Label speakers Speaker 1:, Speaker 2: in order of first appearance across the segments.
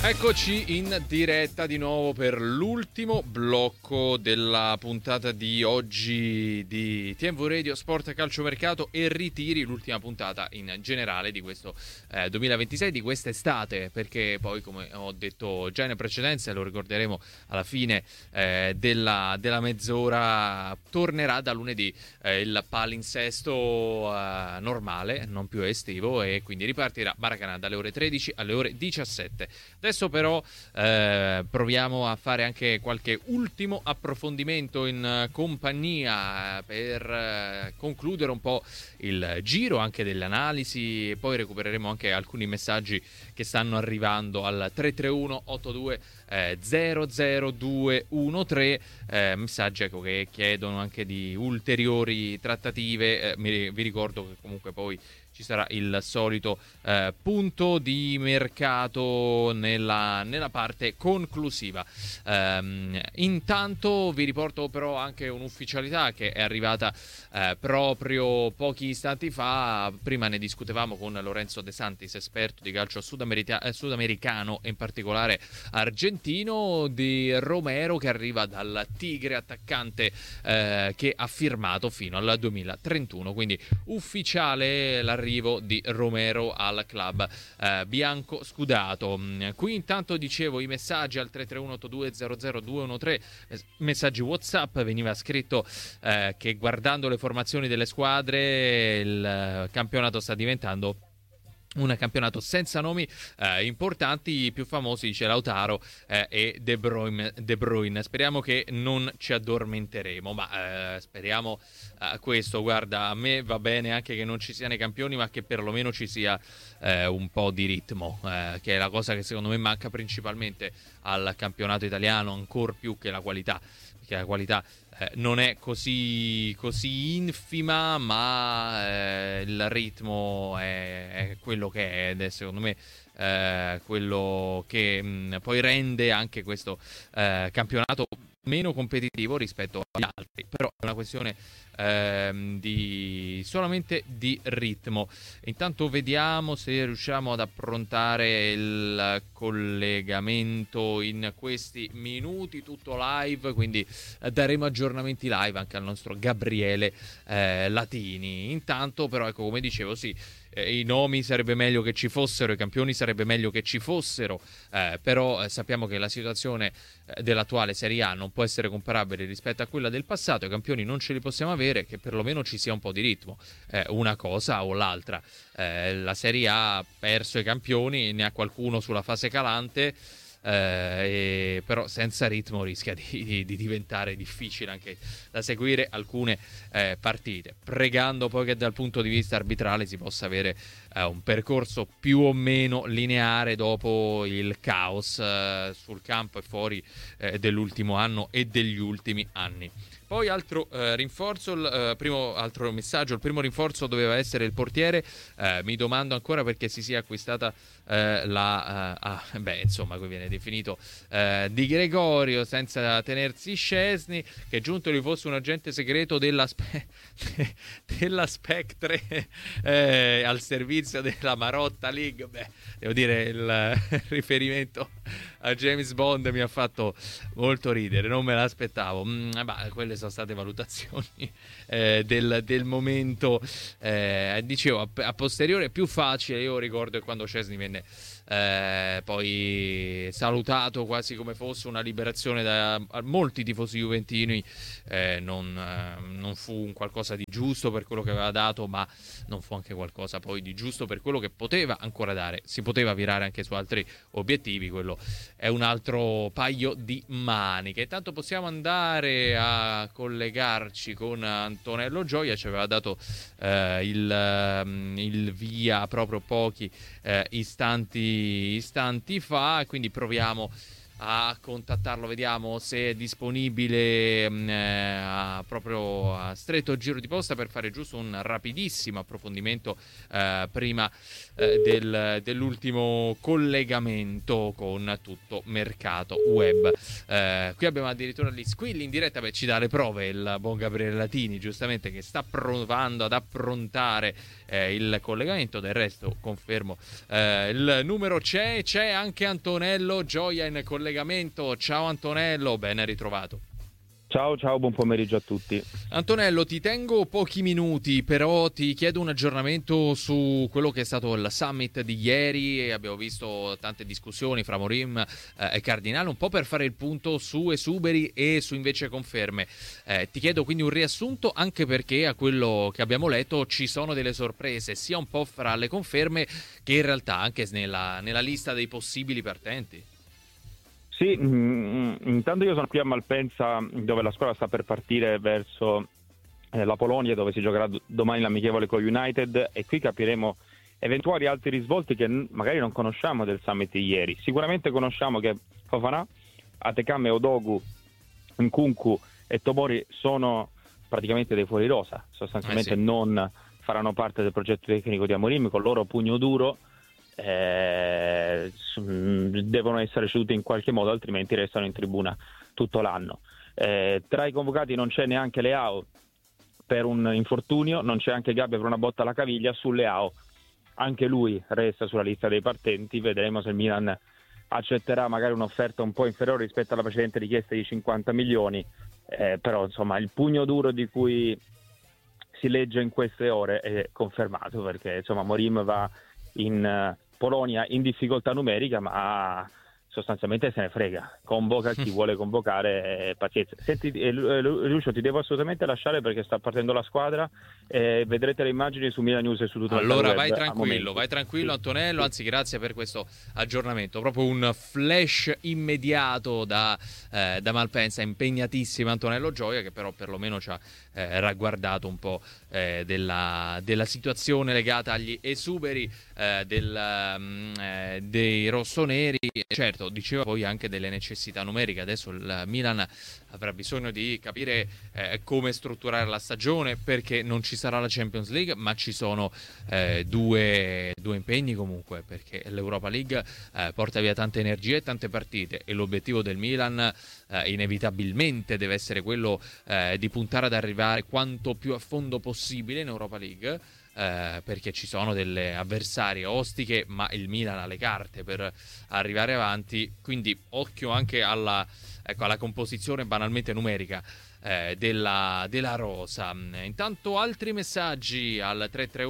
Speaker 1: Eccoci in diretta di nuovo per l'ultimo blocco della puntata di oggi di TMV Radio Sport Calciomercato e Ritiri, l'ultima puntata in generale di questo 2026, di quest'estate, perché poi, come ho detto già in precedenza e lo ricorderemo alla fine della mezz'ora, tornerà da lunedì il palinsesto normale, non più estivo, e quindi ripartirà Maracanã dalle ore 13 alle ore 17. Adesso però proviamo a fare anche qualche ultimo approfondimento in compagnia per concludere un po' il giro anche delle analisi, e poi recupereremo anche alcuni messaggi che stanno arrivando al 331 82 00213, messaggi ecco, che chiedono anche di ulteriori trattative. Vi ricordo che comunque poi ci sarà il solito punto di mercato nella parte conclusiva. Intanto vi riporto però anche un'ufficialità che è arrivata proprio pochi istanti fa. Prima ne discutevamo con Lorenzo De Santis, esperto di calcio sudamericano e in particolare argentino, di Romero che arriva dal Tigre, attaccante che ha firmato fino al 2031, quindi ufficiale l'arrivo di Romero al club bianco scudato. Qui intanto dicevo i messaggi al 33182000213, messaggi WhatsApp. Veniva scritto che guardando le formazioni delle squadre il campionato sta diventando un campionato senza nomi importanti. I più famosi, dice Lautaro e De Bruyne. Speriamo che non ci addormenteremo, ma speriamo questo. Guarda, a me va bene anche che non ci siano i campioni, ma che perlomeno ci sia un po' di ritmo, che è la cosa che secondo me manca principalmente al campionato italiano, ancor più che la qualità, perché la qualità non è così infima, ma il ritmo è quello che è, ed è secondo me quello che poi rende anche questo campionato meno competitivo rispetto agli altri. Però è una questione solamente di ritmo. Intanto vediamo se riusciamo ad approntare il collegamento in questi minuti, tutto live, quindi daremo aggiornamenti live anche al nostro Gabriele Latini. Intanto però, ecco, come dicevo, sì, i nomi sarebbe meglio che ci fossero, i campioni sarebbe meglio che ci fossero, però sappiamo che la situazione dell'attuale Serie A non può essere comparabile rispetto a quella del passato. I campioni non ce li possiamo avere, che perlomeno ci sia un po' di ritmo, una cosa o l'altra. La Serie A ha perso i campioni, ne ha qualcuno sulla fase calante, però senza ritmo rischia di diventare difficile anche da seguire alcune partite, pregando poi che dal punto di vista arbitrale si possa avere un percorso più o meno lineare dopo il caos sul campo e fuori dell'ultimo anno e degli ultimi anni. Poi altro rinforzo, altro messaggio, il primo rinforzo doveva essere il portiere. Mi domando ancora perché si sia acquistata insomma, qui viene definito Di Gregorio senza tenersi Szczesny, che giunto gli fosse un agente segreto della Spectre al servizio della Marotta League. Beh, devo dire, il riferimento a James Bond mi ha fatto molto ridere, non me l'aspettavo. Quelle sono state valutazioni del momento. Dicevo, a posteriore più facile. Io ricordo che quando Szczesny venne poi salutato quasi come fosse una liberazione da molti tifosi juventini, non fu un qualcosa di giusto per quello che aveva dato, ma non fu anche qualcosa poi di giusto per quello che poteva ancora dare. Si poteva virare anche su altri obiettivi, quello è un altro paio di maniche. Intanto possiamo andare a collegarci con Antonello Gioia. Ci aveva dato il via proprio pochi istanti fa, quindi proviamo a contattarlo, vediamo se è disponibile proprio a stretto giro di posta per fare giusto un rapidissimo approfondimento prima dell'ultimo collegamento con tutto mercato web. Qui abbiamo addirittura gli squilli in diretta, ci dà le prove il buon Gabriele Latini, giustamente, che sta provando ad approntare il collegamento. Del resto confermo il numero c'è anche Antonello Gioia in collegamento. Ciao Antonello, ben ritrovato.
Speaker 2: Ciao, buon pomeriggio a tutti.
Speaker 1: Antonello, ti tengo pochi minuti, però ti chiedo un aggiornamento su quello che è stato il summit di ieri. Abbiamo visto tante discussioni fra Morim e Cardinale, un po' per fare il punto su esuberi e su invece conferme. Ti chiedo quindi un riassunto, anche perché a quello che abbiamo letto ci sono delle sorprese, sia un po' fra le conferme che in realtà anche nella lista dei possibili partenti.
Speaker 2: Sì, intanto io sono qui a Malpensa, dove la squadra sta per partire verso la Polonia, dove si giocherà domani l'amichevole con United, e qui capiremo eventuali altri risvolti che magari non conosciamo del summit di ieri. Sicuramente conosciamo che Fofana, Atekame, Odogu, Nkunku e Tomori sono praticamente dei fuori rosa, sostanzialmente non faranno parte del progetto tecnico di Amorim, con il loro pugno duro. Devono essere ceduti in qualche modo, altrimenti restano in tribuna tutto l'anno. Tra i convocati non c'è neanche Leao per un infortunio, non c'è anche Gabbia per una botta alla caviglia. Su Leao anche lui resta sulla lista dei partenti. Vedremo se il Milan accetterà magari un'offerta un po' inferiore rispetto alla precedente richiesta di 50 milioni, però insomma il pugno duro di cui si legge in queste ore è confermato, perché insomma Morim va in Polonia in difficoltà numerica, ma sostanzialmente se ne frega, convoca chi vuole convocare, pazienza. Senti Lucio, ti devo assolutamente lasciare perché sta partendo la squadra, vedrete le immagini su Milan News e su tutto il web.
Speaker 1: Allora vai tranquillo Antonello, anzi grazie per questo aggiornamento, proprio un flash immediato da Malpensa. Impegnatissimo Antonello Gioia, che però perlomeno ci ha ragguardato un po' della situazione legata agli esuberi dei rossoneri. Certo, diceva poi anche delle necessità numeriche. Adesso il Milan avrà bisogno di capire come strutturare la stagione, perché non ci sarà la Champions League, ma ci sono due impegni comunque, perché l'Europa League porta via tante energie e tante partite, e l'obiettivo del Milan inevitabilmente deve essere quello di puntare ad arrivare quanto più a fondo possibile in Europa League, perché ci sono delle avversarie ostiche, ma il Milan ha le carte per arrivare avanti, quindi occhio anche alla composizione banalmente numerica della rosa. Intanto altri messaggi al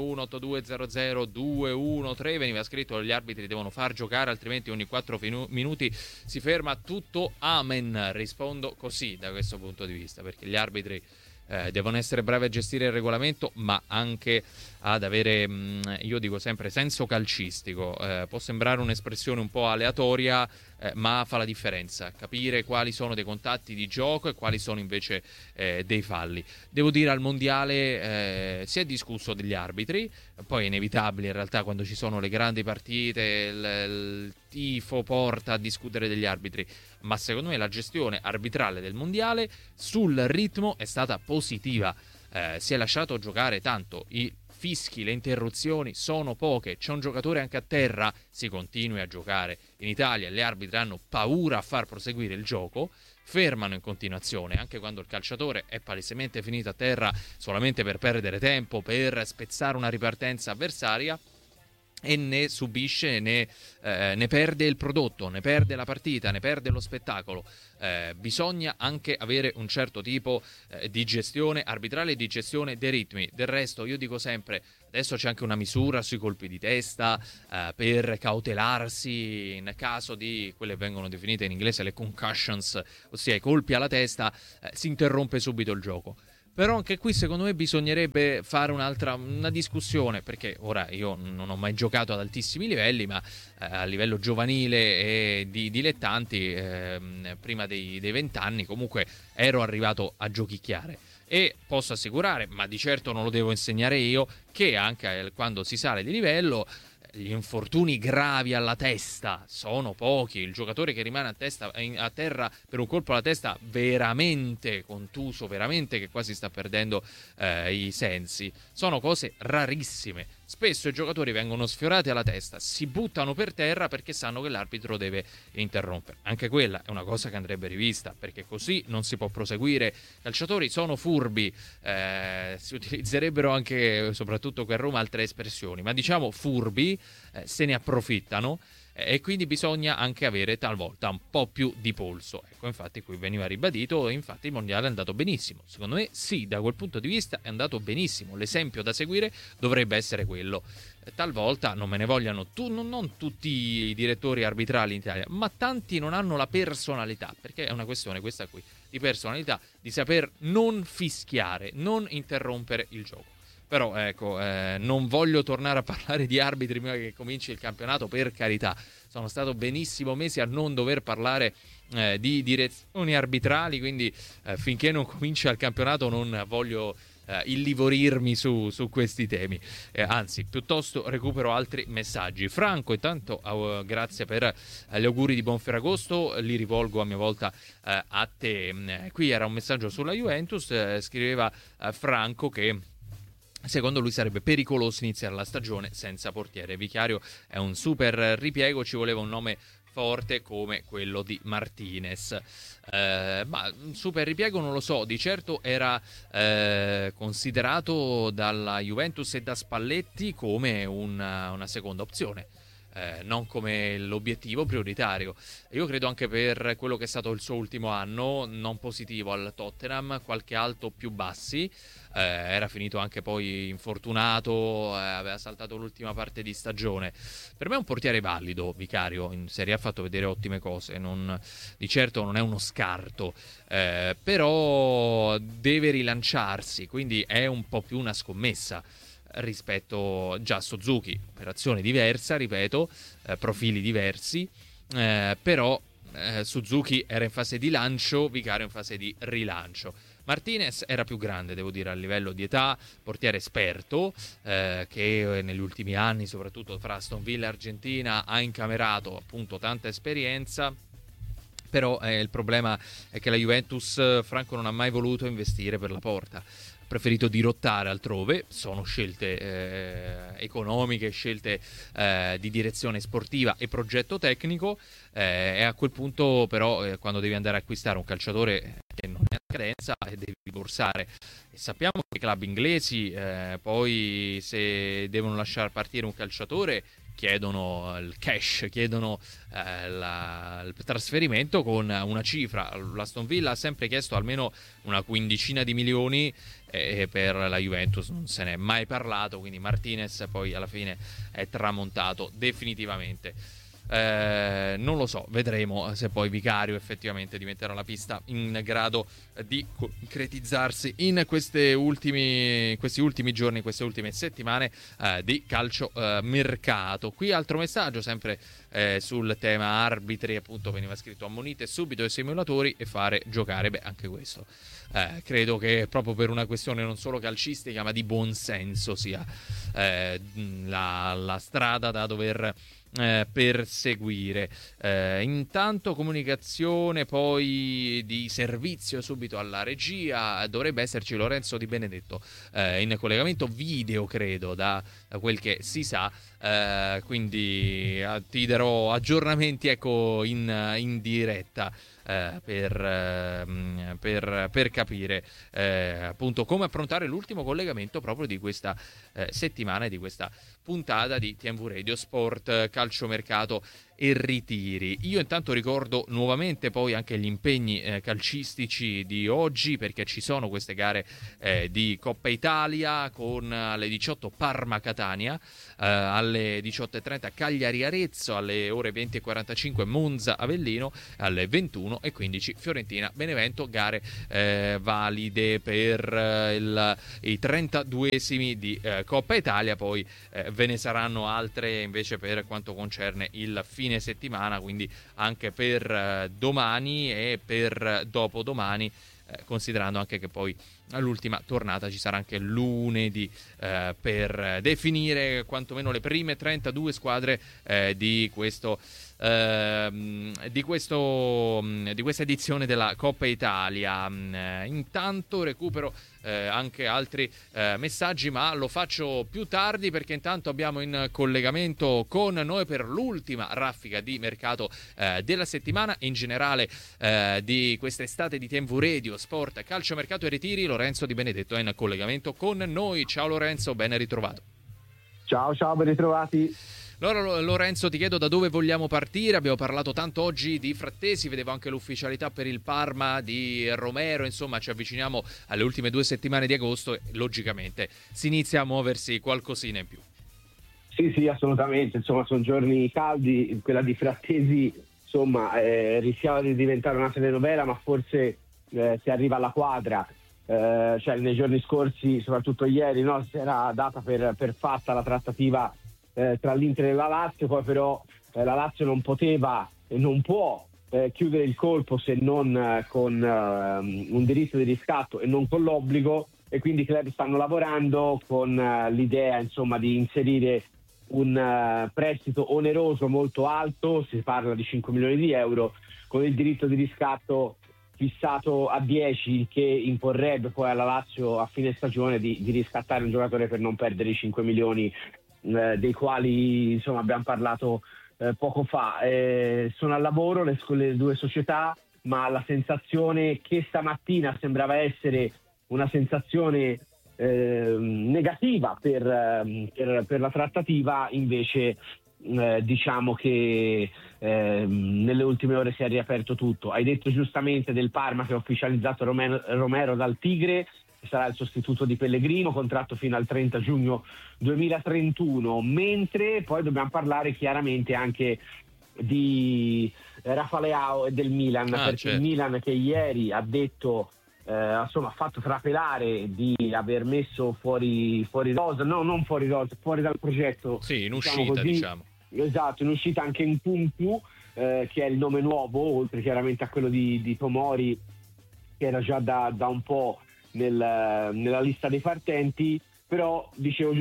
Speaker 1: 331-8200-213. Veniva scritto: gli arbitri devono far giocare, altrimenti ogni 4 minuti si ferma tutto. Amen, rispondo così da questo punto di vista, perché gli arbitri devono essere bravi a gestire il regolamento, ma anche ad avere, io dico sempre, senso calcistico. Può sembrare un'espressione un po' aleatoria, ma fa la differenza, capire quali sono dei contatti di gioco e quali sono invece dei falli. Devo dire, al mondiale si è discusso degli arbitri, poi è inevitabile in realtà quando ci sono le grandi partite, il tifo porta a discutere degli arbitri, ma secondo me la gestione arbitrale del mondiale sul ritmo è stata positiva. Si è lasciato giocare tanto, i fischi, le interruzioni sono poche, c'è un giocatore anche a terra, si continui a giocare. In Italia gli arbitri hanno paura a far proseguire il gioco, fermano in continuazione anche quando il calciatore è palesemente finito a terra solamente per perdere tempo, per spezzare una ripartenza avversaria, e ne subisce, ne perde il prodotto, ne perde la partita, ne perde lo spettacolo. Bisogna anche avere un certo tipo di gestione arbitrale e di gestione dei ritmi. Del resto io dico sempre, adesso c'è anche una misura sui colpi di testa per cautelarsi in caso di quelle vengono definite in inglese le concussions, ossia i colpi alla testa, si interrompe subito il gioco. Però anche qui secondo me bisognerebbe fare una discussione, perché ora io non ho mai giocato ad altissimi livelli, ma a livello giovanile e di dilettanti, prima dei 20 anni comunque ero arrivato a giochicchiare, e posso assicurare, ma di certo non lo devo insegnare io, che anche quando si sale di livello gli infortuni gravi alla testa sono pochi, il giocatore che rimane a terra per un colpo alla testa veramente contuso, veramente che quasi sta perdendo i sensi, sono cose rarissime. Spesso i giocatori vengono sfiorati alla testa, si buttano per terra perché sanno che l'arbitro deve interrompere. Anche quella è una cosa che andrebbe rivista, perché così non si può proseguire. I calciatori sono furbi, si utilizzerebbero anche, soprattutto qui a Roma, altre espressioni, ma diciamo furbi, se ne approfittano. E quindi bisogna anche avere talvolta un po' più di polso. Ecco, infatti qui veniva ribadito, infatti il mondiale è andato benissimo. Secondo me sì, da quel punto di vista è andato benissimo. L'esempio da seguire dovrebbe essere quello. Talvolta, non me ne vogliano non tutti i direttori arbitrali in Italia, ma tanti non hanno la personalità, perché è una questione questa qui, di personalità, di saper non fischiare, non interrompere il gioco. Però ecco, non voglio tornare a parlare di arbitri prima che cominci il campionato, per carità. Sono stato benissimo mesi a non dover parlare di direzioni arbitrali, quindi finché non comincia il campionato non voglio illivorirmi su questi temi. Anzi, piuttosto recupero altri messaggi. Franco, intanto grazie per gli auguri di buon Ferragosto, li rivolgo a mia volta a te. Qui era un messaggio sulla Juventus, scriveva Franco che secondo lui sarebbe pericoloso iniziare la stagione senza portiere. Vicario è un super ripiego, ci voleva un nome forte come quello di Martinez. Ma un super ripiego non lo so, di certo era considerato dalla Juventus e da Spalletti come una seconda opzione. Non come l'obiettivo prioritario. Io credo anche per quello che è stato il suo ultimo anno, non positivo al Tottenham, qualche alto più bassi, era finito anche poi infortunato, aveva saltato l'ultima parte di stagione. Per me è un portiere valido, Vicario, in Serie A ha fatto vedere ottime cose, di certo non è uno scarto, però deve rilanciarsi, quindi è un po' più una scommessa rispetto già a Suzuki, operazione diversa, ripeto, profili diversi, però Suzuki era in fase di lancio, Vicario in fase di rilancio. Martinez era più grande, devo dire, a livello di età, portiere esperto, che negli ultimi anni, soprattutto fra Aston Villa e Argentina, ha incamerato appunto tanta esperienza. Però il problema è che la Juventus, Franco, non ha mai voluto investire per la porta, preferito dirottare altrove. Sono scelte economiche, scelte di direzione sportiva e progetto tecnico, e a quel punto però quando devi andare a acquistare un calciatore che non è a cadenza devi borsare, e sappiamo che i club inglesi poi se devono lasciar partire un calciatore chiedono il cash, chiedono il trasferimento con una cifra. L'Aston Villa ha sempre chiesto almeno una quindicina di milioni, e per la Juventus non se n'è mai parlato, quindi Martinez poi alla fine è tramontato definitivamente. Non lo so, vedremo se poi Vicario effettivamente diventerà la pista in grado di concretizzarsi in questi ultimi giorni, queste ultime settimane di calcio mercato. Qui altro messaggio sempre sul tema arbitri, appunto veniva scritto: ammonite subito i simulatori e fare giocare. Beh, anche questo credo che proprio per una questione non solo calcistica ma di buonsenso sia la strada da dover perseguire. Intanto comunicazione poi di servizio subito alla regia, dovrebbe esserci Lorenzo Di Benedetto in collegamento video, credo, da quel che si sa, quindi ti darò aggiornamenti, ecco, in diretta per capire appunto come affrontare l'ultimo collegamento proprio di questa settimana e di questa puntata di TMV Radio Sport, calciomercato e ritiri. Io intanto ricordo nuovamente poi anche gli impegni calcistici di oggi, perché ci sono queste gare di Coppa Italia con alle 18 Parma-Catania, alle 18:30 Cagliari-Arezzo, alle ore 20:45 Monza-Avellino, alle 21:15 Fiorentina-Benevento, gare valide per i 32esimi di Coppa Italia. Poi ve ne saranno altre invece per quanto concerne il fine settimana, quindi anche per domani e per dopodomani, considerando anche che poi l'ultima tornata ci sarà anche lunedì per definire quantomeno le prime 32 squadre di questa edizione della Coppa Italia. Intanto recupero anche altri messaggi, ma lo faccio più tardi perché intanto abbiamo in collegamento con noi per l'ultima raffica di mercato della settimana, in generale di quest'estate di TV Radio, Sport, Calcio, Mercato e Ritiri. Lorenzo Di Benedetto è in collegamento con noi. Ciao Lorenzo, ben ritrovato.
Speaker 3: Ciao, ben ritrovati.
Speaker 1: Allora Lorenzo, ti chiedo da dove vogliamo partire. Abbiamo parlato tanto oggi di Frattesi, vedevo anche l'ufficialità per il Parma di Romero, insomma ci avviciniamo alle ultime 2 settimane di agosto e logicamente si inizia a muoversi qualcosina in più.
Speaker 3: Sì, assolutamente, insomma sono giorni caldi, quella di Frattesi insomma rischiava di diventare una telenovela, ma forse si arriva alla quadra. Cioè nei giorni scorsi, soprattutto ieri, no, si era data per fatta la trattativa tra l'Inter e la Lazio, poi però la Lazio non poteva e non può chiudere il colpo se non con un diritto di riscatto e non con l'obbligo, e quindi i club stanno lavorando con l'idea insomma di inserire un prestito oneroso molto alto, si parla di 5 milioni di euro, con il diritto di riscatto fissato a 10, che imporrebbe poi alla Lazio a fine stagione di riscattare un giocatore per non perdere i 5 milioni dei quali insomma abbiamo parlato poco fa. Sono al lavoro le due società, ma la sensazione che stamattina sembrava essere una sensazione negativa per la trattativa, invece diciamo che nelle ultime ore si è riaperto tutto. Hai detto giustamente del Parma che ha ufficializzato Romero dal Tigre, che sarà il sostituto di Pellegrino, contratto fino al 30 giugno 2031, mentre poi dobbiamo parlare chiaramente anche di Rafa Leao e del Milan, perché
Speaker 1: certo.
Speaker 3: Il Milan che ieri ha detto insomma ha fatto trapelare di aver messo fuori rosa, no, non fuori rosa, fuori dal progetto,
Speaker 1: sì, in
Speaker 3: diciamo
Speaker 1: uscita,
Speaker 3: così.
Speaker 1: diciamo.
Speaker 3: Esatto, in uscita anche in Punku, che è il nome nuovo, oltre chiaramente a quello di Tomori, che era già da un po' nella lista dei partenti. Però dicevo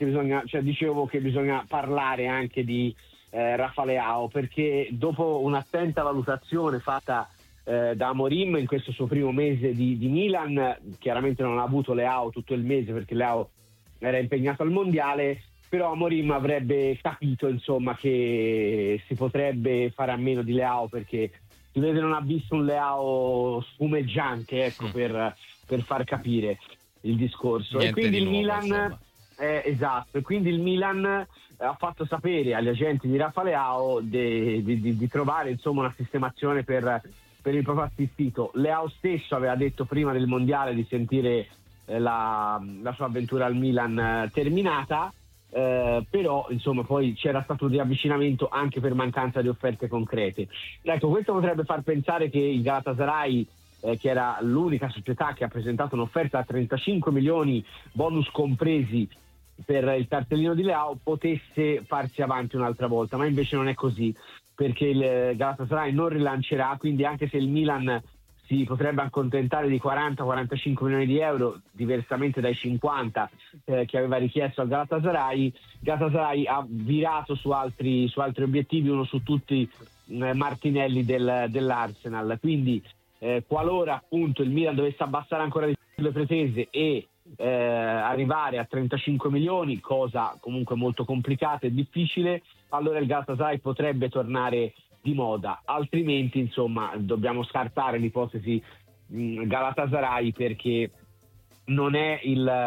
Speaker 3: che bisogna parlare anche di Rafa Leao, perché dopo un'attenta valutazione fatta da Amorim in questo suo primo mese di Milan, chiaramente non ha avuto Leao tutto il mese perché Leao era impegnato al mondiale, però Amorim avrebbe capito insomma che si potrebbe fare a meno di Leao, perché si vede non ha visto un Leao spumeggiante, ecco, per far capire il discorso.
Speaker 1: Niente,
Speaker 3: e quindi
Speaker 1: di
Speaker 3: il
Speaker 1: nuovo,
Speaker 3: Milan esatto, e quindi il Milan ha fatto sapere agli agenti di Rafa Leao di trovare insomma una sistemazione per il proprio assistito. Leao stesso aveva detto prima del mondiale di sentire la sua avventura al Milan terminata, però insomma poi c'era stato un riavvicinamento anche per mancanza di offerte concrete. Ecco, questo potrebbe far pensare che il Galatasaray, che era l'unica società che ha presentato un'offerta a 35 milioni bonus compresi per il cartellino di Leao, potesse farsi avanti un'altra volta, ma invece non è così, perché il Galatasaray non rilancerà, quindi anche se il Milan si potrebbe accontentare di 40-45 milioni di euro, diversamente dai 50 che aveva richiesto al Galatasaray ha virato su altri obiettivi, uno su tutti Martinelli dell'Arsenal. Quindi qualora appunto il Milan dovesse abbassare ancora di più le pretese e arrivare a 35 milioni, cosa comunque molto complicata e difficile, allora il Galatasaray potrebbe tornare di moda. Altrimenti insomma dobbiamo scartare l'ipotesi Galatasaray, perché non è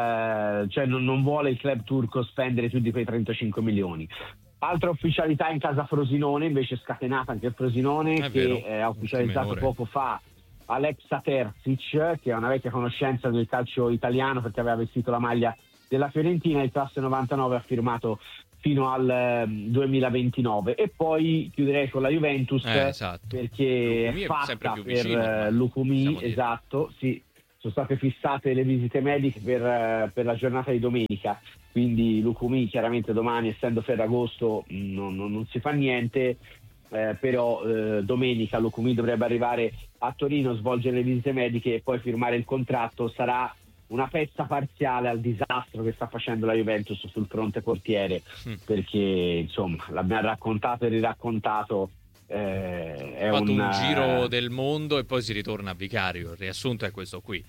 Speaker 3: non vuole il club turco spendere più di quei 35 milioni. Altra ufficialità in casa Frosinone, invece scatenata anche il Frosinone, che ha ufficializzato poco fa Alexa Terzic, che è una vecchia conoscenza del calcio italiano perché aveva vestito la maglia della Fiorentina, il classe 99, ha firmato fino al 2029. E poi chiuderei con la Juventus,
Speaker 1: esatto.
Speaker 3: perché
Speaker 1: Lukumi
Speaker 3: è fatta
Speaker 1: sempre più
Speaker 3: per
Speaker 1: vicino,
Speaker 3: Lukumi, esatto, sì, sono state fissate le visite mediche per la giornata di domenica, quindi Lukumi chiaramente domani, essendo Ferragosto, non si fa niente, però domenica Lukumi dovrebbe arrivare a Torino, svolgere le visite mediche e poi firmare il contratto. Sarà una pezza parziale al disastro che sta facendo la Juventus sul fronte portiere, perché insomma l'abbiamo raccontato e riraccontato.
Speaker 1: Ha fatto un giro del mondo e poi si ritorna a Vicario. Il riassunto è questo qui.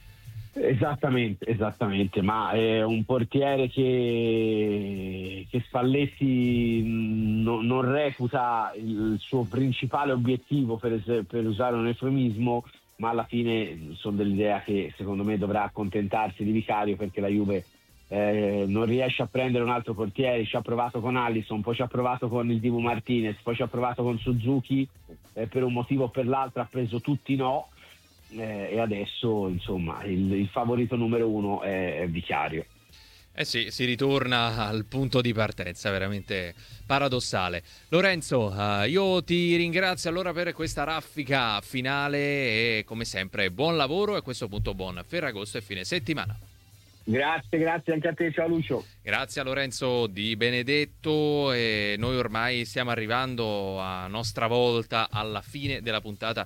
Speaker 3: Esattamente, ma è un portiere che Spalletti non reputa il suo principale obiettivo, per usare un eufemismo, ma alla fine sono dell'idea che secondo me dovrà accontentarsi di Vicario, perché la Juve non riesce a prendere un altro portiere. Ci ha provato con Alisson, poi ci ha provato con il Dibu Martinez, poi ci ha provato con Suzuki, per un motivo o per l'altro ha preso tutti no, e adesso insomma il favorito numero uno è Vicario.
Speaker 1: Sì, si ritorna al punto di partenza, veramente paradossale. Lorenzo, io ti ringrazio allora per questa raffica finale e come sempre buon lavoro, e a questo punto buon Ferragosto e fine settimana.
Speaker 3: Grazie anche a te, ciao Lucio.
Speaker 1: Grazie a Lorenzo Di Benedetto, e noi ormai stiamo arrivando a nostra volta alla fine della puntata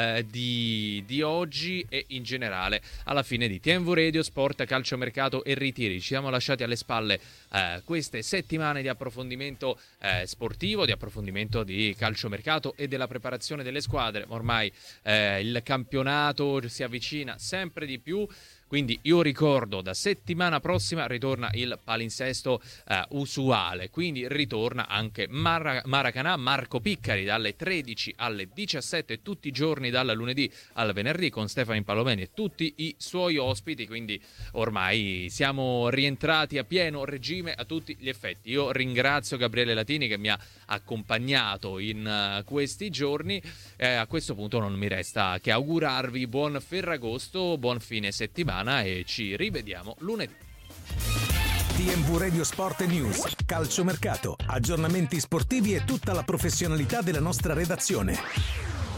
Speaker 1: di oggi, e in generale alla fine di TNV Radio Sport, Calciomercato e Ritiri. Ci siamo lasciati alle spalle queste settimane di approfondimento sportivo, di approfondimento di calciomercato e della preparazione delle squadre. Ormai il campionato si avvicina sempre di più. Quindi io ricordo, da settimana prossima ritorna il palinsesto usuale, quindi ritorna anche Maracanã, Marco Piccari dalle 13 alle 17 tutti i giorni dal lunedì al venerdì, con Stefano Palomeni e tutti i suoi ospiti, quindi ormai siamo rientrati a pieno regime a tutti gli effetti. Io ringrazio Gabriele Latini che mi ha accompagnato in questi giorni, a questo punto non mi resta che augurarvi buon Ferragosto, buon fine settimana, e ci rivediamo lunedì.
Speaker 4: TNV Radio Sport News, calciomercato, aggiornamenti sportivi e tutta la professionalità della nostra redazione.